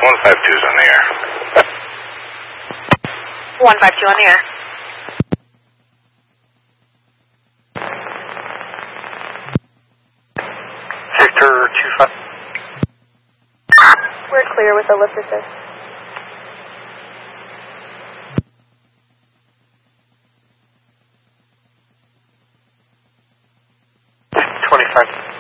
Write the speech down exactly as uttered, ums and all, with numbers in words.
one five two is on the air. one five two on the air. Victor two five. We're clear with the lift assist. twenty-five.